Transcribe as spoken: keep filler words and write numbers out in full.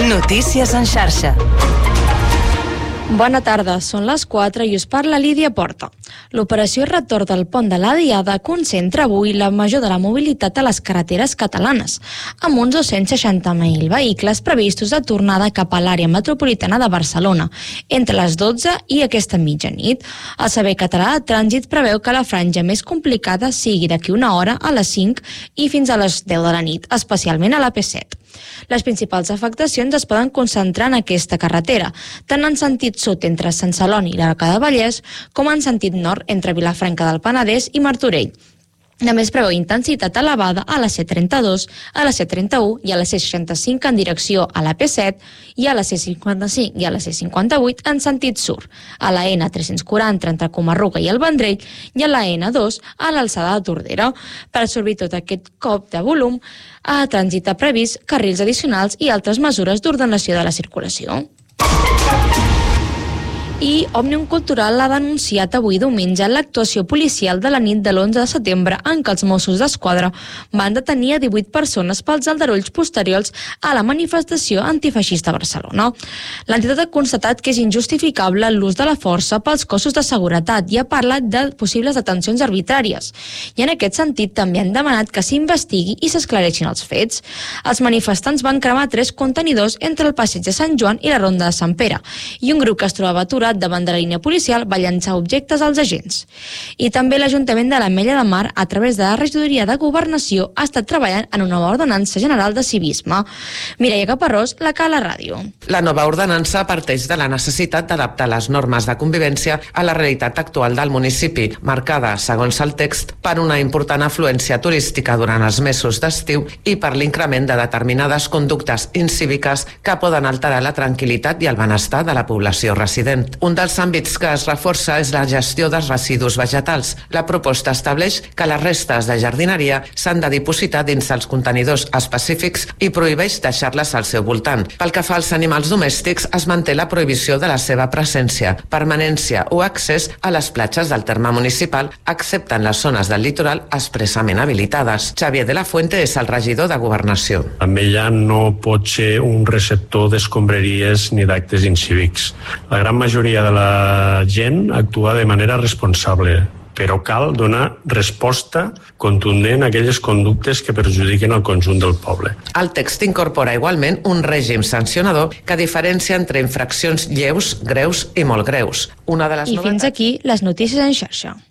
Notícies en xarxa. Bona tarda, són les quatre i us parla Lídia Porta. L'operació Retorn del Pont de la Diada concentra avui la major de la mobilitat a les carreteres catalanes, amb uns dos-cents seixanta mil vehicles previstos de tornada cap a l'àrea metropolitana de Barcelona, entre les dotze i aquesta mitjanit. El Servei Català de Trànsit preveu que la franja més complicada sigui d'aquí una hora a les cinc i fins a les deu de la nit, especialment a la P set. Les principals afectacions es poden concentrar en aquesta carretera, tant en sentit sud entre Sant Celoni i l'Arca de Vallès, com en sentit nord entre Vilafranca del Penedès i Martorell. A més, preveu intensitat elevada a la C trenta-dos, a la C trenta-u i a la C seixanta-cinc en direcció a la P set i a la C cinquanta-cinc i a la C cinquanta-vuit en sentit sud, a la N tres-cents quaranta entre Comarruga i el Vendrell i a la N dos a l'alçada de Tordera. Per absorbir tot aquest cop de volum, a trànsit ha previst carrils addicionals i altres mesures d'ordenació de la circulació. I Òmnium Cultural ha denunciat avui diumenge l'actuació policial de la nit de l'onze de setembre en què els Mossos d'Esquadra van detenir a divuit persones pels aldarulls posteriors a la manifestació antifeixista a Barcelona. L'entitat ha constatat que és injustificable l'ús de la força pels cossos de seguretat i ha parlat de possibles detencions arbitràries. I en aquest sentit també han demanat que s'investigui i s'esclareixin els fets. Els manifestants van cremar tres contenidors entre el passeig de Sant Joan i la Ronda de Sant Pere i un grup que es trobava aturat davant de la línia policial va llançar objectes als agents. I també l'Ajuntament de l'Ametlla de Mar, a través de la Regidoria de Governació, ha estat treballant en una nova ordenança general de civisme. Mireia Caparrós, la Cala Ràdio. La nova ordenança parteix de la necessitat d'adaptar les normes de convivència a la realitat actual del municipi, marcada, segons el text, per una important afluència turística durant els mesos d'estiu i per l'increment de determinades conductes incíviques que poden alterar la tranquil·litat i el benestar de la població resident. Un dels àmbits que es reforça és la gestió dels residus vegetals. La proposta estableix que les restes de jardineria s'han de dipositar dins els contenidors específics i prohibeix deixar-les al seu voltant. Pel que fa als animals domèstics, es manté la prohibició de la seva presència, permanència o accés a les platges del terme municipal, excepte en les zones del litoral expressament habilitades. Xavier de la Fuente és el regidor de Governació. Ametlla no pot ser un receptor d'escombraries ni d'actes incívics. La gran majoria de la gent actua de manera responsable, però cal donar resposta contundent a aquelles conductes que perjudiquen el conjunt del poble. El text incorpora igualment un règim sancionador que diferencia entre infraccions lleus, greus i molt greus. Una de les I fins aquí les notícies en xarxa.